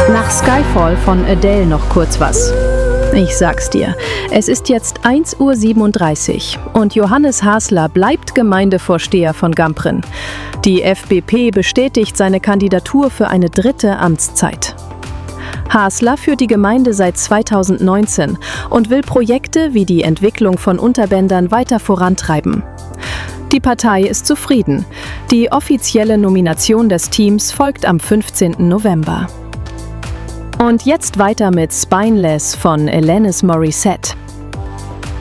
Nach Skyfall von Adele noch kurz was. Ich sag's dir, es ist jetzt 1:37 Uhr und Johannes Hasler bleibt Gemeindevorsteher von Gamprin. Die FBP bestätigt seine Kandidatur für eine 3. Amtszeit. Hasler führt die Gemeinde seit 2019 und will Projekte wie die Entwicklung von Unterbändern weiter vorantreiben. Die Partei ist zufrieden. Die offizielle Nomination des Teams folgt am 15. November. Und jetzt weiter mit Spineless von Alanis Morissette.